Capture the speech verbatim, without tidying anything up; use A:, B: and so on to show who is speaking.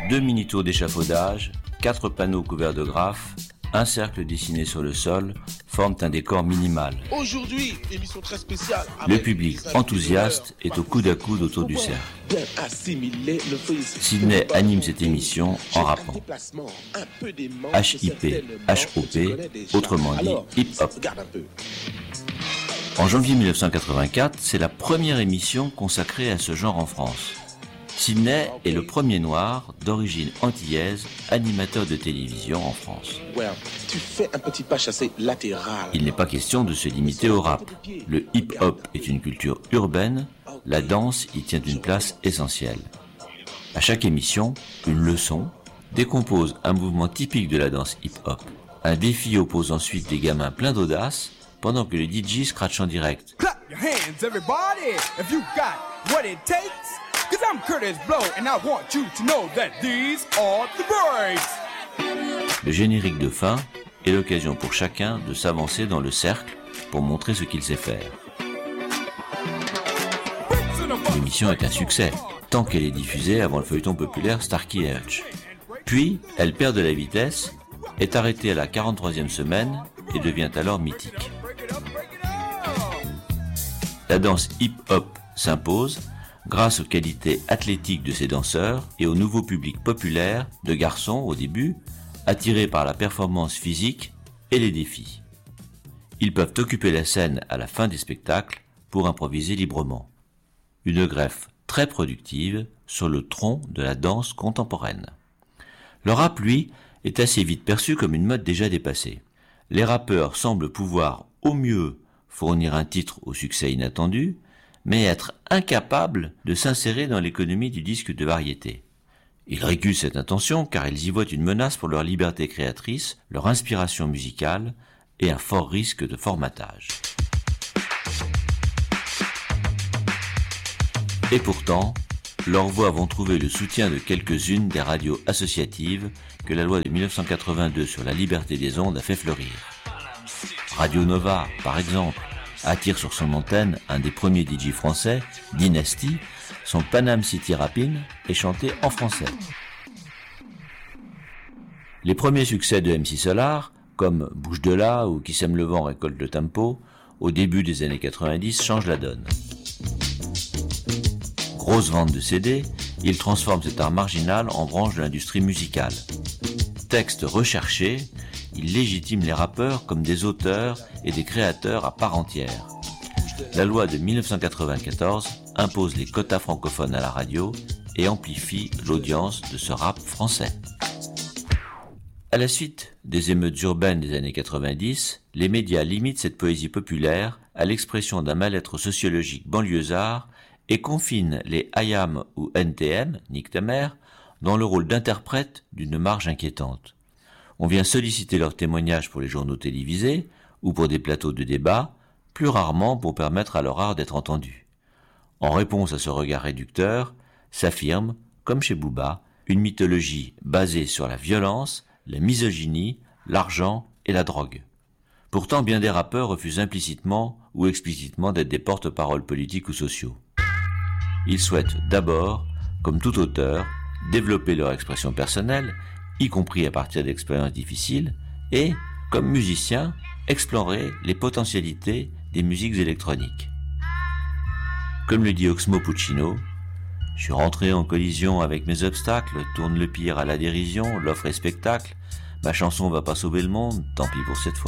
A: deux mini-tours d'échafaudage, quatre panneaux couverts de graphes, un cercle dessiné sur le sol forment un décor minimal.
B: Aujourd'hui, émission très spéciale.
A: Le public enthousiaste est au coude à coude autour du cercle. Sidney anime cette émission en rappant. H I P, H O P, autrement dit hip-hop. En janvier mille neuf cent quatre-vingt-quatre, c'est la première émission consacrée à ce genre en France. Sidney est le premier noir d'origine antillaise animateur de télévision en France.
B: Tu fais un petit pas chassé latéral.
A: Il n'est pas question de se limiter au rap. Le hip-hop est une culture urbaine, la danse y tient une place essentielle. À chaque émission, une leçon décompose un mouvement typique de la danse hip-hop. Un défi oppose ensuite des gamins pleins d'audace pendant que le D J scratch en direct.
C: Clap your hands, everybody, if you got what it takes. Cause I'm Curtis Blow and I want you to know that these are the breaks.
A: Le générique de fin est l'occasion pour chacun de s'avancer dans le cercle pour montrer ce qu'il sait faire. L'émission est un succès, tant qu'elle est diffusée avant le feuilleton populaire Starkey Hutch. Puis, elle perd de la vitesse, est arrêtée à la quarante-troisième semaine et devient alors mythique. La danse hip-hop s'impose grâce aux qualités athlétiques de ses danseurs et au nouveau public populaire de garçons au début, attirés par la performance physique et les défis. Ils peuvent occuper la scène à la fin des spectacles pour improviser librement. Une greffe très productive sur le tronc de la danse contemporaine. Le rap, lui, est assez vite perçu comme une mode déjà dépassée. Les rappeurs semblent pouvoir au mieux fournir un titre au succès inattendu, mais être incapables de s'insérer dans l'économie du disque de variété. Ils récusent cette intention car ils y voient une menace pour leur liberté créatrice, leur inspiration musicale et un fort risque de formatage. Et pourtant, leurs voix vont trouver le soutien de quelques-unes des radios associatives que la loi de mille neuf cent quatre-vingt-deux sur la liberté des ondes a fait fleurir. Radio Nova, par exemple, attire sur son antenne un des premiers D J français, Dynasty. Son Panam City Rappin' est chanté en français. Les premiers succès de M C Solar, comme Bouge de là ou Qui sème le vent récolte le tempo, au début des années quatre-vingt-dix, changent la donne. Grosse vente de C D, il transforme cet art marginal en branche de l'industrie musicale. Texte recherché, il légitime les rappeurs comme des auteurs et des créateurs à part entière. La loi de mille neuf cent quatre-vingt-quatorze impose les quotas francophones à la radio et amplifie l'audience de ce rap français. À la suite des émeutes urbaines des années quatre-vingt-dix, les médias limitent cette poésie populaire à l'expression d'un mal-être sociologique banlieusard et confinent les I A M ou N T M, Nick ta mère, dans le rôle d'interprète d'une marge inquiétante. On vient solliciter leurs témoignages pour les journaux télévisés ou pour des plateaux de débat, plus rarement pour permettre à leur art d'être entendu. En réponse à ce regard réducteur, s'affirme, comme chez Booba, une mythologie basée sur la violence, la misogynie, l'argent et la drogue. Pourtant, bien des rappeurs refusent implicitement ou explicitement d'être des porte-paroles politiques ou sociaux. Ils souhaitent d'abord, comme tout auteur, développer leur expression personnelle, y compris à partir d'expériences difficiles, et, comme musiciens, explorer les potentialités des musiques électroniques. Comme le dit Oxmo Puccino, « Je suis rentré en collision avec mes obstacles, tourne le pire à la dérision, l'offre est spectacle, ma chanson va pas sauver le monde, tant pis pour cette fois. »